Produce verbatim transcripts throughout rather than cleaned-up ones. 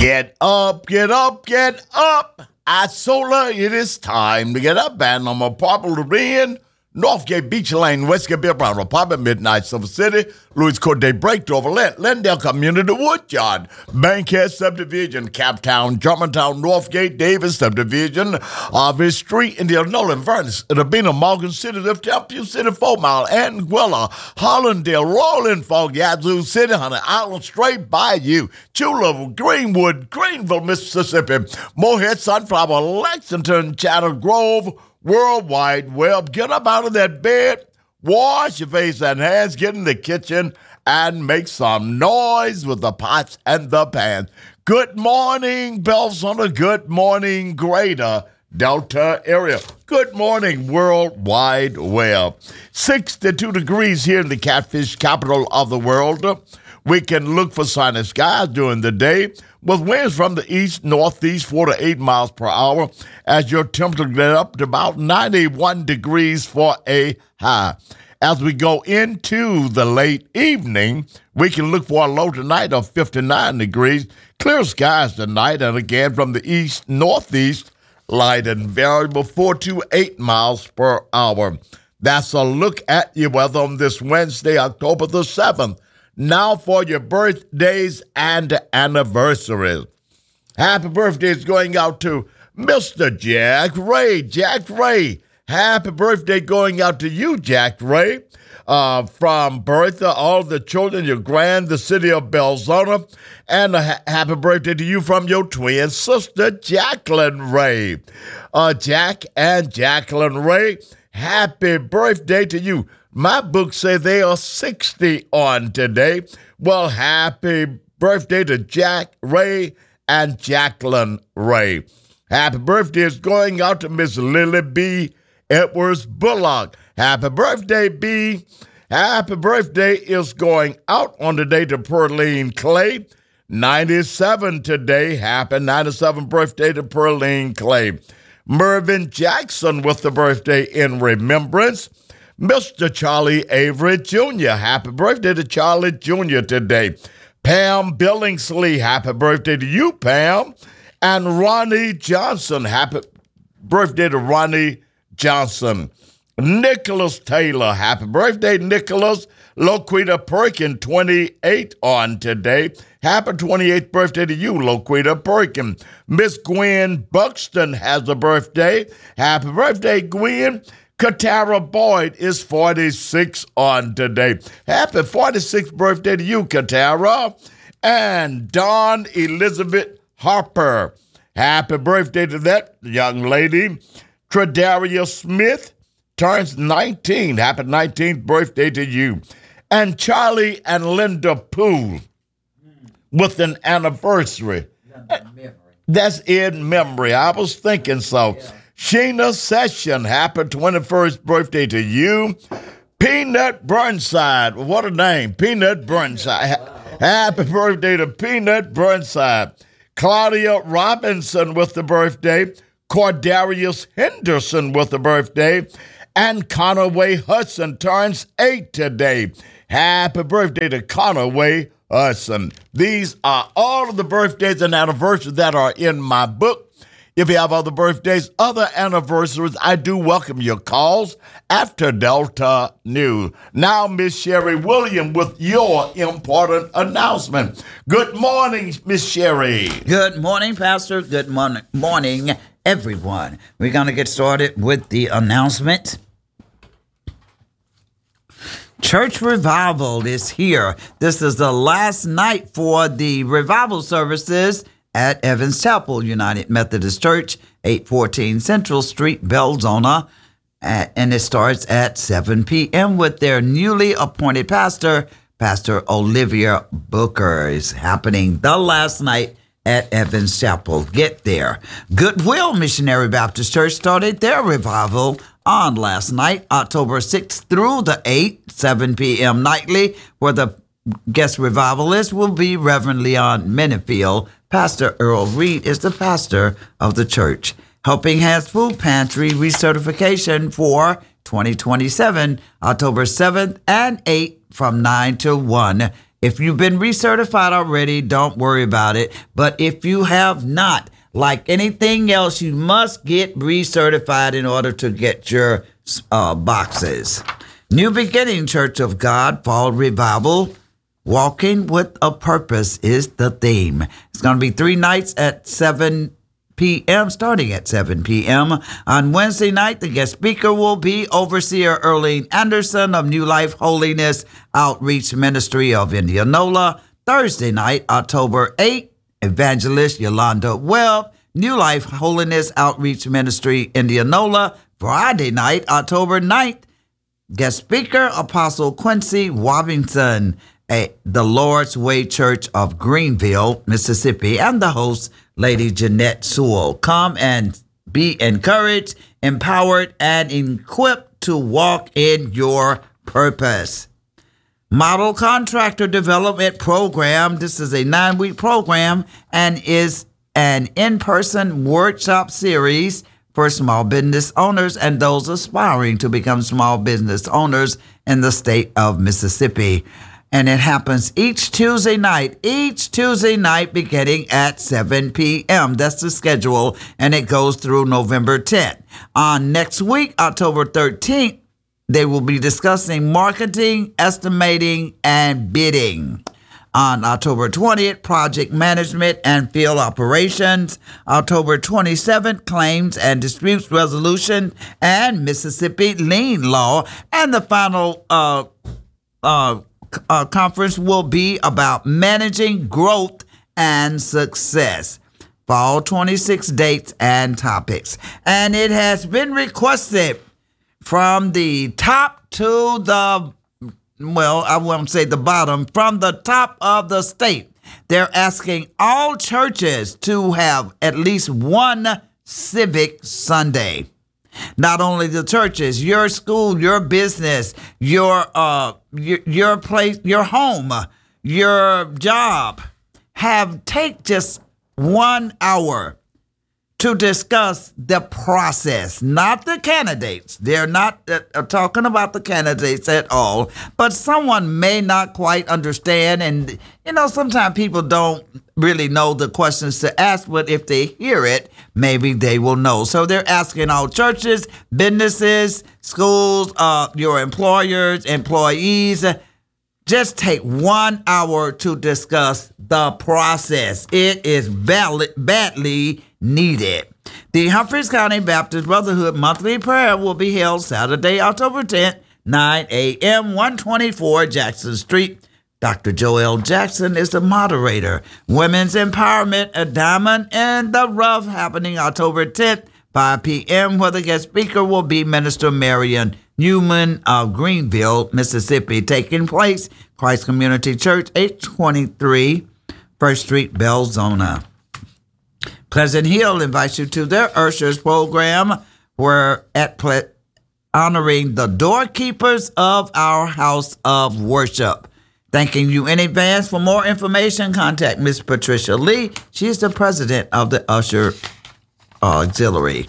Get up, get up, get up. At Solar, it is time to get up. And I'm a popular in Northgate Beach Lane, Westgate Bill Brown Apartment, Midnight Silver City, Louis Court Day Breakthrough, Lent, Lendale Community Woodyard, Bankhead Subdivision, Captown, Germantown, Northgate, Davis Subdivision, Harvey Street, India, Nolan, Furnace, Rabina, Morgan City, Lift Up, Pew City, Four Mile, Anguilla, Hollandale, Roland, Fog, Yazoo City, Hunter Island, Straight Bayou, Chula, Greenwood, Greenville, Mississippi, Morehead, Sunflower, Lexington, Chatter Grove, World Wide Web. Get up out of that bed, wash your face and hands, get in the kitchen, and make some noise with the pots and the pans. Good morning, Belzona. Good morning, Greater Delta area. Good morning, World Wide Web. sixty-two degrees here in the catfish capital of the world. We can look for sunny skies during the day with winds from the east, northeast, four to eight miles per hour as your temperature get up to about ninety-one degrees for a high. As we go into the late evening, we can look for a low tonight of fifty-nine degrees. Clear skies tonight, and again from the east, northeast, light and variable, four to eight miles per hour. That's a look at your weather on this Wednesday, October the seventh. Now for your birthdays and anniversaries. Happy birthday is going out to Mister Jack Ray. Jack Ray, happy birthday going out to you, Jack Ray. Uh, from Bertha, all the children, your grand, the city of Belzona. And a ha- happy birthday to you from your twin sister, Jacqueline Ray. Uh, Jack and Jacqueline Ray, happy birthday to you. My books say they are sixty on today. Well, happy birthday to Jack Ray and Jacqueline Ray. Happy birthday is going out to Miss Lily B. Edwards Bullock. Happy birthday, B. Happy birthday is going out on the day to Pearline Clay. ninety-seven today. Happy ninety-seventh birthday to Pearline Clay. Mervyn Jackson with the birthday in remembrance. Mister Charlie Avery Junior Happy birthday to Charlie Junior today. Pam Billingsley, happy birthday to you, Pam. And Ronnie Johnson, happy birthday to Ronnie Johnson. Nicholas Taylor, happy birthday, Nicholas. Loquita Perkin, twenty-eight on today. Happy twenty-eighth birthday to you, Loquita Perkin. Miss Gwen Buxton has a birthday. Happy birthday, Gwen. Katara Boyd is forty-six on today. Happy forty-sixth birthday to you, Katara. And Dawn Elizabeth Harper. Happy birthday to that young lady. Tredaria Smith turns nineteen. Happy nineteenth birthday to you. And Charlie and Linda Poole with an anniversary. That's in memory. I was thinking so. Yeah. Sheena Session, happy twenty-first birthday to you. Peanut Burnside, what a name, Peanut Burnside. Wow. Happy birthday to Peanut Burnside. Claudia Robinson with the birthday. Cordarius Henderson with the birthday. And Conaway Hudson turns eight today. Happy birthday to Conaway Hudson. These are all of the birthdays and anniversaries that are in my book. If you have other birthdays, other anniversaries, I do welcome your calls after Delta News. Now, Miss Sherry William with your important announcement. Good morning, Miss Sherry. Good morning, Pastor. Good mon- morning, everyone. We're going to get started with the announcement. Church Revival is here. This is the last night for the revival services at Evans Chapel United Methodist Church, eight fourteen Central Street, Belzona, and it starts at seven p.m. with their newly appointed pastor, Pastor Olivia Booker. Is happening the last night at Evans Chapel. Get there. Goodwill Missionary Baptist Church started their revival on last night, October sixth through the eighth, seven p.m. nightly, where the guest revivalist will be Reverend Leon Minifield. Pastor Earl Reed is the pastor of the church. Helping Hands Food Pantry recertification for twenty twenty-seven, October seventh and eighth from nine to one If you've been recertified already, don't worry about it. But if you have not, like anything else, you must get recertified in order to get your uh, boxes. New Beginning Church of God Fall Revival. Walking with a Purpose is the theme. It's going to be three nights at seven p.m., starting at seven p.m. On Wednesday night, the guest speaker will be Overseer Erling Anderson of New Life Holiness Outreach Ministry of Indianola. Thursday night, October eighth, Evangelist Yolanda Webb, New Life Holiness Outreach Ministry, Indianola. Friday night, October ninth, guest speaker, Apostle Quincy Robinson, at the Lord's Way Church of Greenville, Mississippi, and the host, Lady Jeanette Sewell. Come and be encouraged, empowered, and equipped to walk in your purpose. Model Contractor Development Program. This is a nine-week program and is an in-person workshop series for small business owners and those aspiring to become small business owners in the state of Mississippi. And it happens each Tuesday night, each Tuesday night beginning at seven p.m. That's the schedule, and it goes through November tenth. On next week, October thirteenth, they will be discussing marketing, estimating, and bidding. On October twentieth, project management and field operations. October twenty-seventh, claims and disputes resolution and Mississippi lien law. And the final uh, uh, uh, conference will be about managing growth and success. Fall twenty-six dates and topics. And it has been requested from the top to the Well, I won't say the bottom, from the top of the state. They're asking all churches to have at least one civic Sunday. Not only the churches, your school, your business, your uh, your, your place, your home, your job, have take just one hour to discuss the process, not the candidates. They're not uh, talking about the candidates at all, but someone may not quite understand. And, you know, sometimes people don't really know the questions to ask, but if they hear it, maybe they will know. So they're asking all churches, businesses, schools, uh, your employers, employees, just take one hour to discuss the process. It is badly, badly needed. The Humphreys County Baptist Brotherhood monthly prayer will be held Saturday, October tenth, nine a.m., one twenty-four Jackson Street. Doctor Joel Jackson is the moderator. Women's Empowerment, a Diamond in the Rough, happening October tenth, five p.m., where the guest speaker will be Minister Marion Newman of Greenville, Mississippi, taking place Christ Community Church, eight twenty-three First Street, Belzona. Pleasant Hill invites you to their Ushers program, where at Ple- honoring the doorkeepers of our house of worship. Thanking you in advance. For more information, contact Miss Patricia Lee. She's the president of the Usher Auxiliary.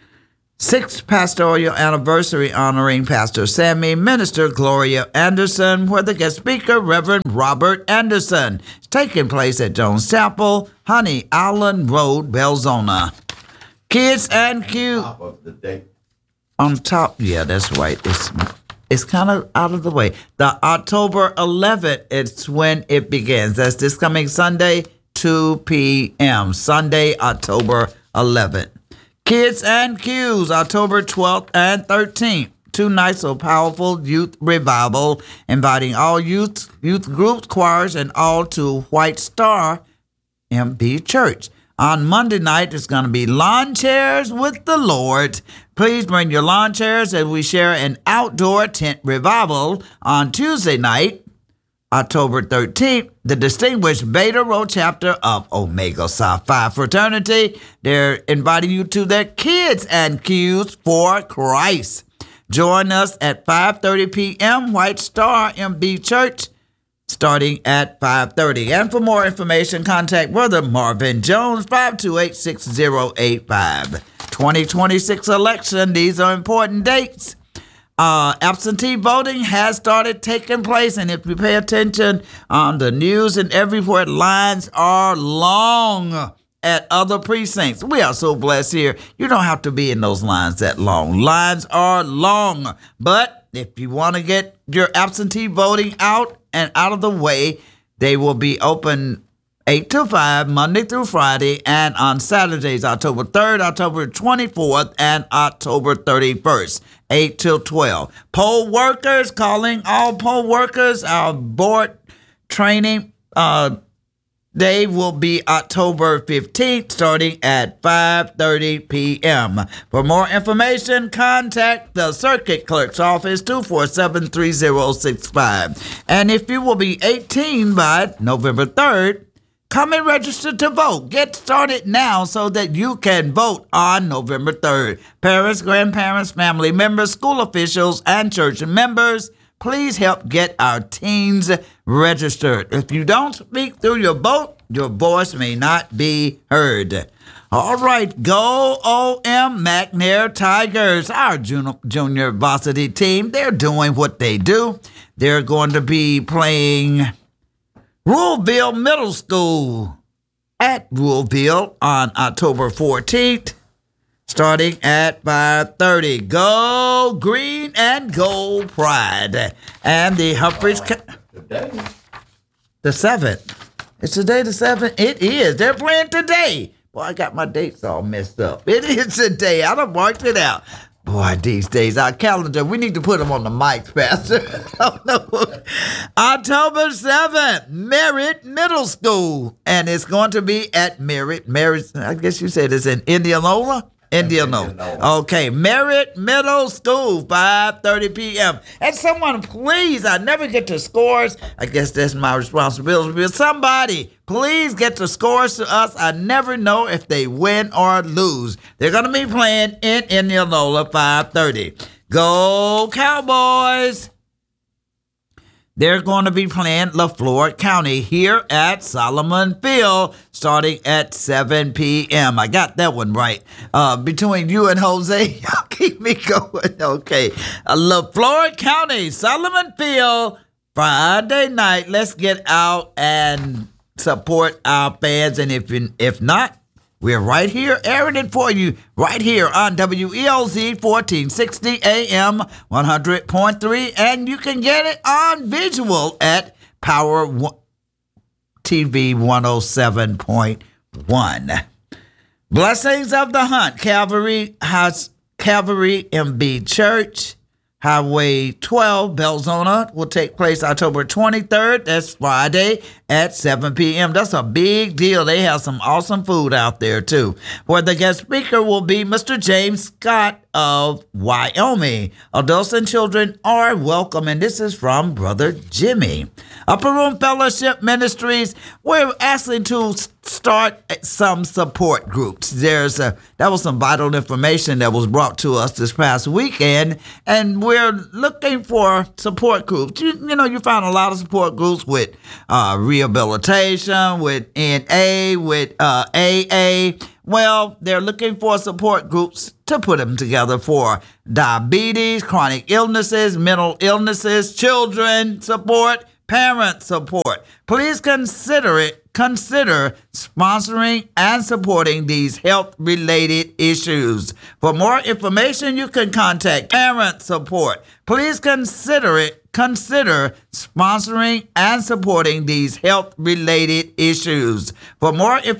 Sixth pastoral anniversary honoring Pastor Sammy, Minister Gloria Anderson, where the guest speaker, Reverend Robert Anderson, is taking place at Jones Chapel, Honey Island Road, Belzona. Kids and Q. Top of the day. On top, yeah, that's right. It's it's kind of out of the way. The October eleventh, it's when it begins. That's this coming Sunday, two p.m. Sunday, October eleventh. Kids and Q's, October twelfth and thirteenth. Two nights of powerful youth revival, inviting all youth youth groups, choirs, and all to White Star M B Church. On Monday night, it's going to be Lawn Chairs with the Lord. Please bring your lawn chairs as we share an outdoor tent revival. On Tuesday night, October thirteenth, the distinguished Beta Rho chapter of Omega Psi Phi Fraternity, they're inviting you to their Kids and Q's for Christ. Join us at five thirty p.m. White Star M B Church, starting at five thirty. And for more information, contact Brother Marvin Jones, five two eight, six zero eight five. twenty twenty-six election, these are important dates. Uh, absentee voting has started taking place, and if you pay attention on the news and everywhere, lines are long at other precincts. We are so blessed here. You don't have to be in those lines that long. Lines are long, but if you want to get your absentee voting out and out of the way, they will be open eight to five, Monday through Friday, and on Saturdays, October third, October twenty-fourth, and October thirty-first, eight till twelve. Poll workers, calling all poll workers, our board training uh, day will be October fifteenth, starting at five thirty p.m. For more information, contact the Circuit Clerk's office, two four seven, three zero six five. And if you will be eighteen by November third, come and register to vote. Get started now so that you can vote on November third. Parents, grandparents, family members, school officials, and church members, please help get our teens registered. If you don't speak through your vote, your voice may not be heard. All right, go O M McNair Tigers, our junior, junior varsity team. They're doing what they do. They're going to be playing Ruleville Middle School at Ruleville on October fourteenth, starting at five thirty. Go Green and Go Pride. And the Humphreys... Today. The seventh. It's today the seventh? It is. They're playing today. Boy, I got my dates all messed up. It is today. I done marked it out. Boy, these days, our calendar, we need to put them on the mics, Pastor. Oh, no. October seventh, Merritt Middle School. And it's going to be at Merritt. Merritt, I guess you said it's in Indianola? Indianola. Okay, Merritt Middle School, five thirty p.m. And someone, please, I never get the scores. I guess that's my responsibility. But somebody, please get the scores to us. I never know if they win or lose. They're going to be playing in Indianola, five thirty. Go Cowboys! They're going to be playing LaFleur County here at Solomon Field starting at seven p.m. I got that one right. Uh, between you and Jose, y'all keep me going. Okay. Uh, LaFleur County, Solomon Field, Friday night. Let's get out and support our fans. And if if not, we're right here airing it for you right here on W E L Z fourteen sixty A M one hundred point three, and you can get it on visual at Power T V one oh seven point one. Blessings of the Hunt, Calvary House, Calvary M B Church, Highway twelve, Belzona, will take place October twenty-third. That's Friday at seven p.m. That's a big deal. They have some awesome food out there, too. Where the guest speaker will be Mister James Scott of Wyoming. Adults and children are welcome, and this is from Brother Jimmy. Upper Room Fellowship Ministries, we're asking to start some support groups. There's a, that was some vital information that was brought to us this past weekend, and we're looking for support groups. You, you know, you find a lot of support groups with uh, rehabilitation, with N A, with uh, A A. Well, they're looking for support groups to put them together for diabetes, chronic illnesses, mental illnesses, children support, parent support. Please consider it. Consider sponsoring and supporting these health-related issues. For more information, you can contact Parent Support. Please consider it. Consider sponsoring and supporting these health-related issues. For more information,